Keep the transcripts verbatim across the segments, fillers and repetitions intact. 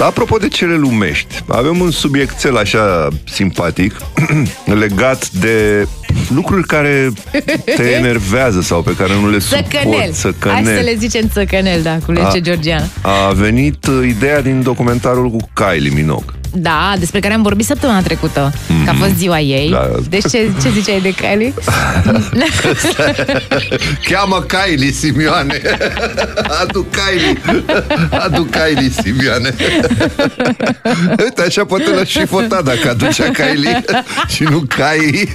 Apropo de cele lumești, avem un subiectel așa simpatic legat de lucruri care te enervează sau pe care nu le suporți. Țăcănel. Hai să le zicem țăcănel, da, cu Lece Georgiana. A venit ideea din documentarul cu Kylie Minogue. Da, despre care am vorbit săptămâna trecută, mm-hmm. că a fost ziua ei. Da. Deci ce, ce ziceai de Kylie? Cheamă Kylie, Simioane. Adu Kylie. Adu Kylie, Simioane. Uite, așa poate l-aș și vota dacă aducea Kylie și nu Kylie.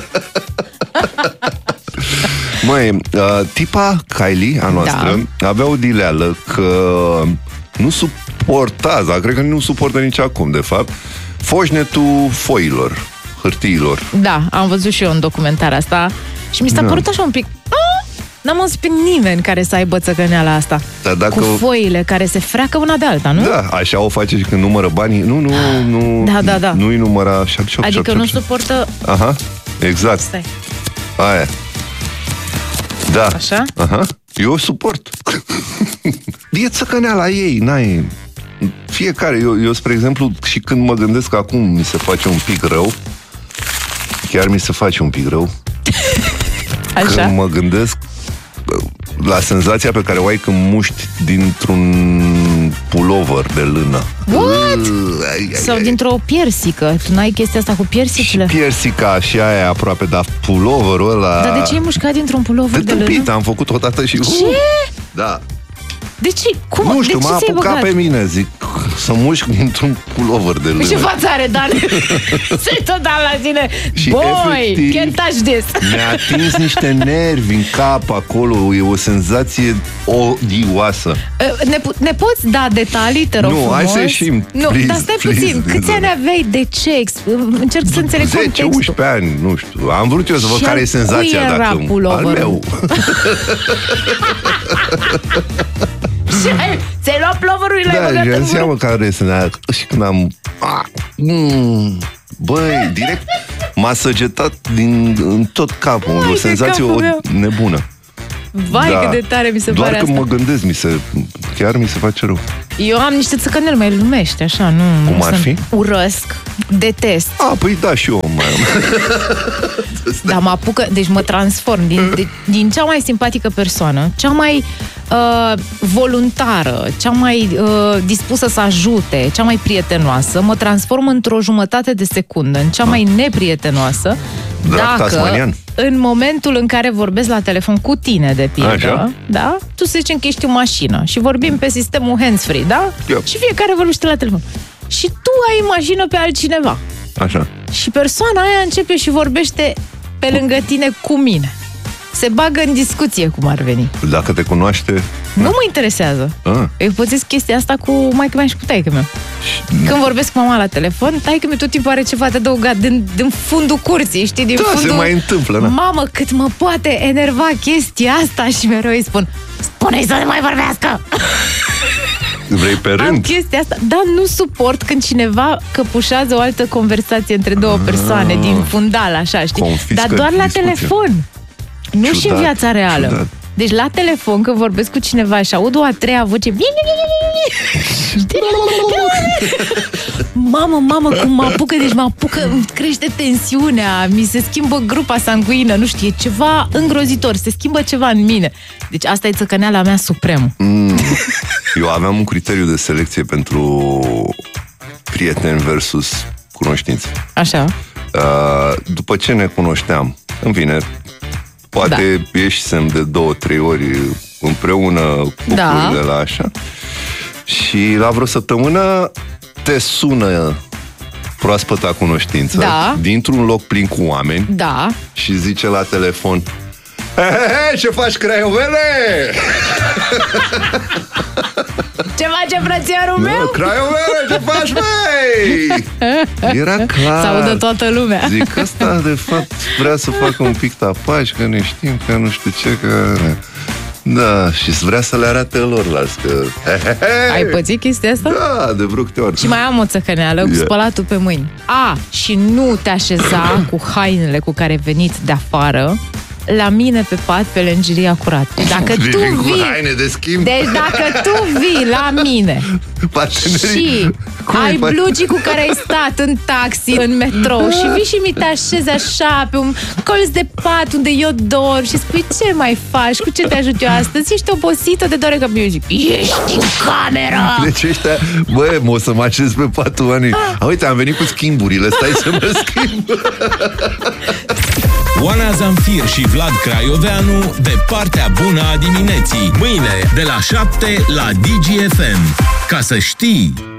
Măi, tipa Kylie, a noastră, da. avea o dileală că nu suporta, dar cred că nu suportă nici acum, de fapt, foșnetul foilor, hârtiilor. Da, am văzut și eu un documentar asta și mi s-a da. părut așa un pic... N-am auzit pe nimeni care să aibă țăcăneala asta. Da, dacă... Cu foile care se freacă una de alta, nu? Da, așa o face și când numără banii. Nu, nu, nu. Da, da, da. Nu-i număra șap, șap, Adică șap, nu șap, suportă... Aha, exact. Stai. Aia. Da. Așa? Aha. Eu suport. E țăcăneala ei, n-ai... Fiecare, eu, eu, spre exemplu, și când mă gândesc că acum mi se face un pic rău, chiar mi se face un pic rău. Așa? Când mă gândesc la senzația pe care o ai când muști dintr-un pulover de lână. What? Ai, ai, Sau ai, dintr-o piersică. Tu n-ai chestia asta cu piersicile? Și piersica și aia aproape, dar puloverul ăla... Dar de ce ai mușcat dintr-un pulover de, de lână? Am făcut odată și... Ce? Da. De ce? Cum? Nu știu, de ce m-a apucat pe mine, zic, să mușc dintr-un pulover de lână. Ce față are, Dan? Se tot da la tine. Și boy, can't touch this. Mi-a atins niște nervi în cap acolo. E o senzație odioasă. Ne, ne poți da detalii, te rog Nu, frumos? hai să ieșim. Nu, please, dar stai please, puțin. please. Câți ani aveai? De ce? Încerc să înțeleg zece, contextul. unsprezece ani, nu știu. Am vrut eu să văd care e senzația. Cui era dacă puloverul? Al meu. Și ai, ți-ai luat ploverul, l-ai băgat în gură? Da, care este. Și când am... Mm, băi, direct m-a săgetat din, în tot capul. Vai, o senzație o nebună. Vai, da. Cât de tare mi se Doar pare când asta. mă gândesc, mi se, chiar mi se face rău. Eu am niște țăcăneli mai lumești, așa, nu... Cum ar fi? Urăsc, detest. A, păi da, și eu mai am. Dar mă apucă, deci mă transform din, de, din cea mai simpatică persoană, cea mai uh, voluntară, cea mai uh, dispusă să ajute, cea mai prietenoasă, mă transform într-o jumătate de secundă, în cea mai neprietenoasă, Drag dacă tasmanian. în momentul în care vorbesc la telefon cu tine, de pildă, da? Tu să zicem că ești în mașină și vorbim pe sistemul hands-free, da? Yep. Și fiecare vorbește la telefon. Și tu ai în mașină pe altcineva. Așa. Și persoana aia începe și vorbește pe lângă tine cu mine. Se bagă în discuție, cum ar veni. Dacă te cunoaște... Nu mă interesează. Ah. Eu pățesc chestia asta cu maică-mea și cu taică-meu. Când vorbesc cu mama la telefon, taică-meu tot timpul are ceva de adăugat din, din fundul curții, știi? Din da, fundul... se mai întâmplă, na. Mamă, cât mă poate enerva chestia asta. Și mereu îi spun, spune-i să ne mai vorbească. Vrei pe rând? Am chestia asta, dar nu suport când cineva căpușează o altă conversație între două ah, persoane din fundal, așa, știi? Confiscă dar doar la discuția. telefon. Nu ciudat, și în viața reală. Ciudat. Deci la telefon, când vorbesc cu cineva și aud o a treia voce, mamă, mamă, cum mă apucă, deci mă apucă, îmi crește tensiunea, mi se schimbă grupa sanguină, nu știu, e ceva îngrozitor, se schimbă ceva în mine. Deci asta e țăcăneala mea supremă. Mm. Eu aveam un criteriu de selecție pentru prieteni versus cunoștințe. Așa. Uh, după ce ne cunoșteam, în fine, poate da. ieșisem de două, trei ori împreună cupurile da. la așa. Și la vreo săptămână te sună proaspăta cunoștință da. dintr-un loc plin cu oameni da. și zice la telefon: he, he, he, ce faci, craiovele? Ce face frățiorul meu? Craiovele, ce faci, măi? Era clar. S-audă toată lumea. Zic, ăsta de fapt vrea să facă un pic tapaci, că ne știm, că nu știu ce, că... Da, și vrea să le arate lorlalți că... He, he, he. Ai pățit chestia asta? Da, de vreo câte ori. Și mai am o țăcăneală cu yeah. spălatul pe mâini. A, și nu te așeza cu hainele cu care venit de afară, la mine pe pat pe lenjeria curată. Dacă Vii tu cu vii... haine de schimb? Deci dacă tu vii la mine și ai blugi cu care ai stat în taxi, în metrou și vii și mi te așezi așa pe un colț de pat unde eu dorm și spui ce mai faci, cu ce te ajut eu astăzi, ești obosită, de doare că eu zic, ești în cameră! Deci ăștia, bă, mă o să mă așez pe patul Ani. A, uite, am venit cu schimburile, stai să mă schimb. Oana Zamfir și Vlad Craioveanu de partea bună a dimineții. Mâine de la șapte la Digi F M. Ca să știi...